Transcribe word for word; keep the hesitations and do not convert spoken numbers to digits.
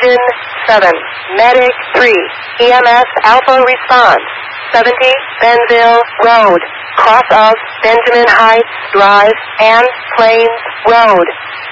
Engine seven, Medic three, E M S Alpha response, seventy Benville Road, cross of Benjamin Heights Drive and Plains Road.